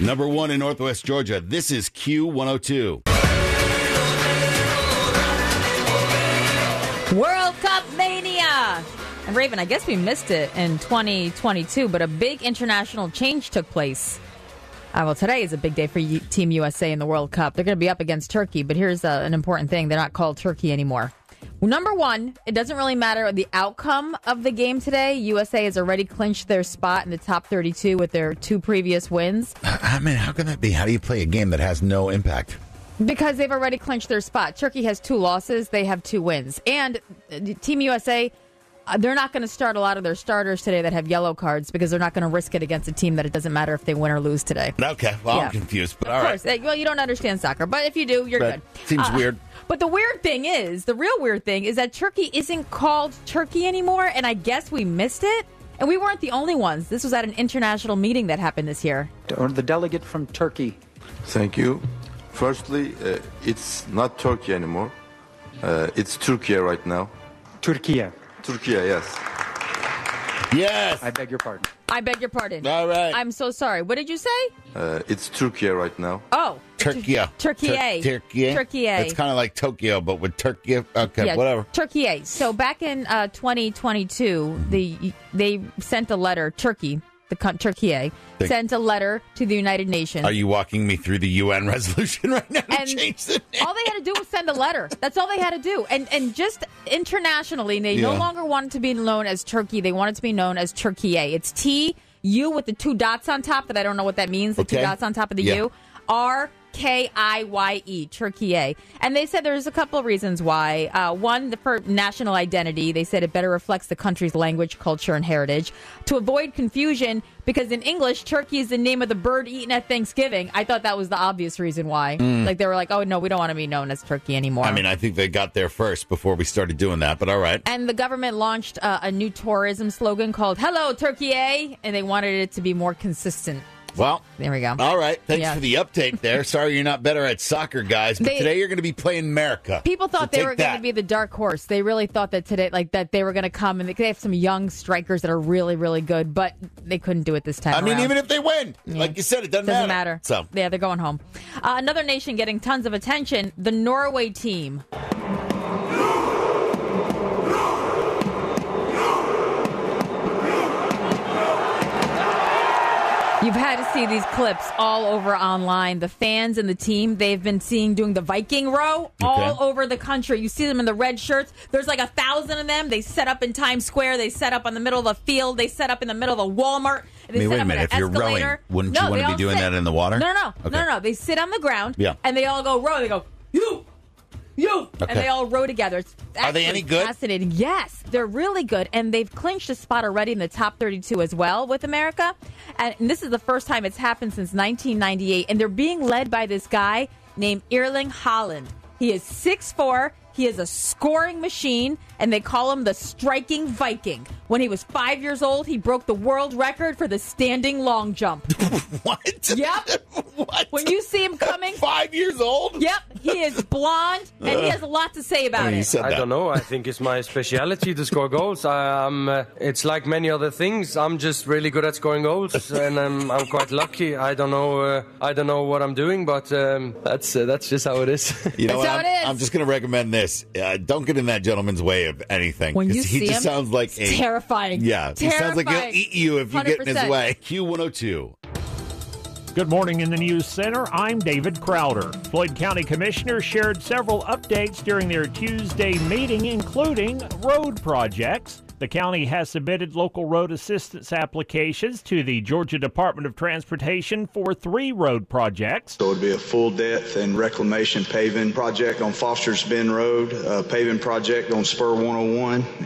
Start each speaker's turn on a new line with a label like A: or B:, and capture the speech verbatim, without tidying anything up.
A: Number one in Northwest Georgia. This is Q one oh two.
B: World Cup Mania! And Raven, I guess we missed it in twenty twenty-two, but a big international change took place. Uh, well, today is a big day for U- Team U S A in the World Cup. They're going to be up against Turkey, but here's uh, an important thing. They're not called Turkey anymore. Well, number one, it doesn't really matter the outcome of the game today. U S A has already clinched their spot in the top thirty-two with their two previous wins.
A: I mean, how can that be? How do you play a game that has no impact?
B: Because they've already clinched their spot. Turkey has two losses. They have two wins. And uh, Team U S A, uh, they're not going to start a lot of their starters today that have yellow cards because they're not going to risk it against a team that it doesn't matter if they win or lose today.
A: Okay. Well,
B: Yeah.
A: I'm confused, but
B: Of
A: all
B: course.
A: right.
B: Uh, Well, you don't understand soccer. But if you do, you're
A: But
B: good.
A: seems
B: Uh,
A: weird.
B: But the weird thing is, the real weird thing is that Turkey isn't called Turkey anymore. And I guess we missed it. And we weren't the only ones. This was at an international meeting that happened this year.
C: Or the delegate from Turkey.
D: Thank you. Firstly, uh, it's not Turkey anymore. Uh, it's Turkey right now.
C: Turkey.
D: Turkey, yes.
A: Yes.
C: I beg your pardon.
B: I beg your pardon.
A: All right.
B: I'm so sorry. What did you say?
D: Uh, it's Turkey right now.
B: Oh.
A: Turkey.
B: Turkey.
A: Tur- Turkey.
B: Turkey.
A: It's kind of like Tokyo, but with Turkey. Okay,
B: Yeah,
A: whatever.
B: Turkey. So back in uh, twenty twenty-two, they they sent a letter. Turkey, the con- Turkey,
A: They-
B: sent a letter to the United Nations.
A: Are you walking me through the U N resolution right now to
B: And
A: change the name?
B: all they had to do was send a letter. That's all they had to do. And and just internationally, they no
A: Yeah.
B: longer wanted to be known as Turkey. They wanted to be known as Turkey. It's T U with the two dots on top that I don't know what that means. The
A: Okay.
B: two dots on top of the
A: Yeah.
B: U. R K I Y E, Turkey. And they said there's a couple of reasons why. Uh, one, the, for national identity. They said it better reflects the country's language, culture, and heritage. To avoid confusion, because in English, turkey is the name of the bird eaten at Thanksgiving. I thought that was the obvious reason why. Like, they were like, oh, no, we don't want to be known as Turkey anymore.
A: I mean, I think they got there first before we started doing that, but all right.
B: And the government launched uh, a new tourism slogan called Hello, Turkey, and they wanted it to be more consistent.
A: Well,
B: There we go.
A: all right. Thanks
B: Yeah.
A: for the update there. Sorry you're not better at soccer, guys, but
B: They-
A: today you're going to be playing America.
B: People thought
A: So
B: they
A: take
B: were going
A: that.
B: to be the dark horse. They really thought that today, like that, they were going to come and they have some young strikers that are really, really good, but they couldn't do it this time.
A: I mean,
B: around.
A: even if they win, like you said, it doesn't,
B: doesn't matter.
A: So,
B: yeah, they're going home. Uh, another nation getting tons of attention: the Norway team. You've had to see these clips all over online. The fans and the team, they've been seeing doing the Viking row all
A: Okay.
B: over the country. You see them in the red shirts. There's like a thousand of them. They set up in Times Square. They set up on the middle of the field. They set up in the middle of the Walmart. They
A: I mean,
B: set
A: wait a
B: up
A: minute.
B: in
A: If
B: an
A: you're rowing,
B: escalator.
A: wouldn't
B: No,
A: you want
B: they
A: to be
B: all
A: doing
B: sit-
A: that in the water?
B: No, no, no.
A: Okay.
B: No, no, no. They sit on the ground.
A: Yeah.
B: And they all go row. They go, you. You
A: Okay.
B: and they all row together. It's
A: Are they
B: actually
A: any good?
B: Fascinating. Yes, they're really good, and they've clinched a spot already in the top thirty-two as well with America. And, and this is the first time it's happened since nineteen ninety-eight. And they're being led by this guy named Erling Haaland. He is six foot four. He is a scoring machine, and they call him the striking Viking. When he was five years old, he broke the world record for the standing long jump.
A: What?
B: Yep.
A: What?
B: When you see him coming,
A: Five years old?
B: yep, he is blonde, and he has a lot to say about
A: Oh, you
B: it.
A: said
E: I
A: that.
E: don't know. I think it's my speciality to score goals. I, I'm. Uh, it's like many other things. I'm just really good at scoring goals, and I'm, I'm quite lucky. I don't know. Uh, I don't know what I'm doing, but um, that's uh, that's just how it is.
A: You know
B: That's
A: what?
B: how
A: I'm,
B: it is.
A: I'm just going to recommend this. Uh, don't get in that gentleman's way of anything.
B: When
A: 'cause
B: you
A: he
B: see
A: just
B: him,
A: sounds like
B: it's
A: a
B: terrifying.
A: Yeah, he sounds like he'll
B: Terrifying.
A: eat you if you get in his
B: one hundred percent.
A: way. Q one oh two.
F: Good morning in the News Center. I'm David Crowder. Floyd County Commissioners shared several updates during their Tuesday meeting, including road projects. The county has submitted local road assistance applications to the Georgia Department of Transportation for three road projects.
G: So it would be a full depth and reclamation paving project on Foster's Bend Road, a paving project on Spur one oh one,